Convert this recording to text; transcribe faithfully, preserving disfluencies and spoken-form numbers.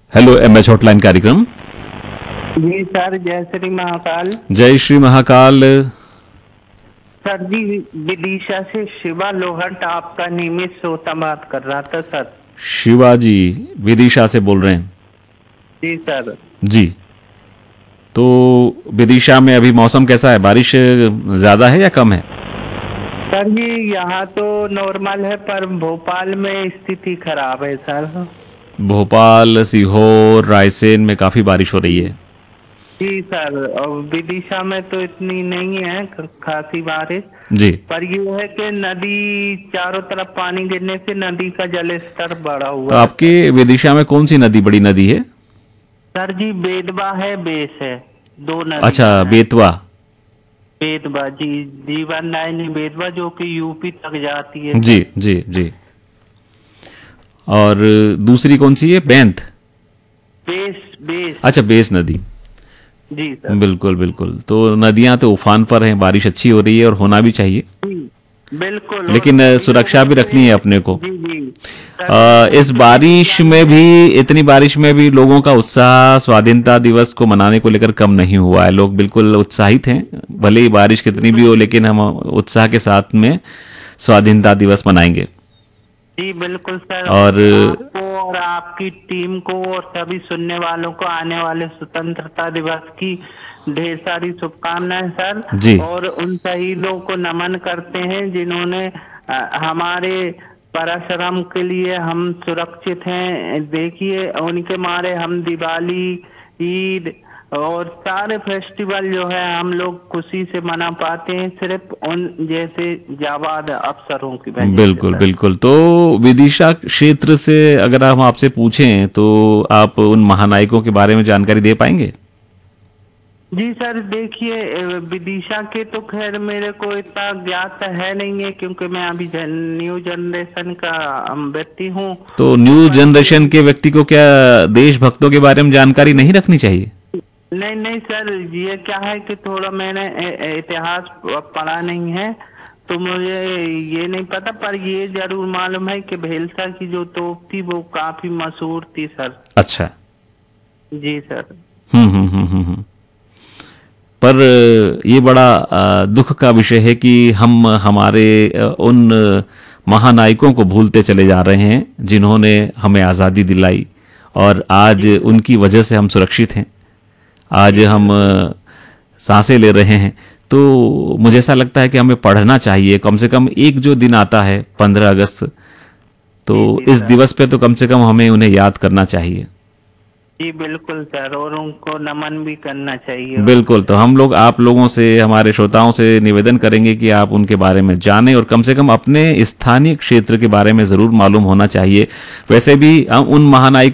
Hello MH hotline कार्यक्रम। जी sir, जय श्री महाकाल। जय श्री महाकाल। सर जी, विदिशा से शिवा लोहट आपका नियमित श्रोता बात कर रहा था सर। शिवाजी विदिशा से बोल रहे हैं? जी सर। जी। तो विदिशा में अभी मौसम कैसा है? बारिश ज्यादा है या कम है? सर जी, यहाँ तो नॉर्मल है, पर भोपाल में स्थिति खराब है सर। भोपाल, सीहोर, रायसेन में काफी बारिश हो रही है। जी सर, और विदिशा में तो इतनी नहीं है खासी बारिश। जी। पर ये है कि नदी चारों तरफ पानी गिरने से नदी का जल स्तर बढ़ा तो हुआ है। आपके विदिशा में कौन सी नदी बड़ी नदी है? सर जी, बेतवा है, बेस है, दो नदी। अच्छा, बेतवा। बेतवा जी, जीवन नायनी बेतवा, जो कि यूपी तक जाती है। जी जी जी। और दूसरी कौन सी है? बैंत? Base base. अच्छा, बेस नदी। जी सर। बिल्कुल बिल्कुल। तो नदियां तो उफान पर हैं, बारिश अच्छी हो रही है और होना भी चाहिए, जी बिल्कुल। लेकिन और सुरक्षा भी रखनी है अपने को। जी जी आ, इस बारिश में भी, इतनी बारिश में भी लोगों का उत्साह स्वाधीनता दिवस को मनाने को लेकर कम नहीं हुआ है। लोग बिल्कुल उत्साहित हैं, भले ही बारिश कितनी भी हो, लेकिन हम उत्साह के साथ में स्वाधीनता दिवस मनाएंगे। जी बिल्कुल सर। और आपको और आपकी टीम को और सभी सुनने वालों को आने वाले स्वतंत्रता दिवस की ढेर सारी शुभकामनाएं सर। जी। और उन शहीदों को नमन करते हैं जिन्होंने अ, हमारे पराश्रम के लिए हम सुरक्षित हैं। देखिए, उनके मारे हम दिवाली, ईद और सारे फेस्टिवल जो है हम लोग खुशी से मना पाते हैं, सिर्फ उन जैसे जाबाज अफसरों की वजह से। बिल्कुल बिल्कुल। तो विदिशा क्षेत्र से अगर हम आपसे पूछें तो आप उन महानायकों के बारे में जानकारी दे पाएंगे? जी सर, देखिए, विदिशा के तो खैर मेरे को इतना ज्ञात है नहीं है, क्योंकि मैं अभी जन, न्यू जनरेशन का व्यक्ति हूँ। तो न्यू जनरेशन के व्यक्ति को क्या देशभक्तों के बारे में जानकारी नहीं रखनी चाहिए? नहीं नहीं सर, ये क्या है कि थोड़ा मैंने इतिहास पढ़ा नहीं है, तो मुझे ये नहीं पता। पर ये जरूर मालूम है कि भेलसा की जो तोप थी वो काफी मशहूर थी सर। अच्छा। जी सर। हम्म हम्म हम्म हम्म हम्म। पर ये बड़ा दुख का विषय है कि हम हमारे उन महानायकों को भूलते चले जा रहे हैं जिन्होंने हमें आज़ादी दिलाई, और आज उनकी वजह से हम सुरक्षित हैं, आज हम सांसें ले रहे हैं। तो मुझे ऐसा लगता है कि हमें पढ़ना चाहिए। कम से कम एक जो दिन आता है पंद्रह अगस्त, तो इस दिवस पे तो कम से कम हमें उन्हें याद करना चाहिए। जी बिल्कुल सर, और उनको नमन भी करना चाहिए। बिल्कुल। तो हम लोग आप लोगों से, हमारे श्रोताओं से निवेदन करेंगे कि आप उनके बारे में जानें, और कम से कम अपने स्थानीय क्षेत्र के बारे में जरूर मालूम होना चाहिए। वैसे भी हम उन महानायकों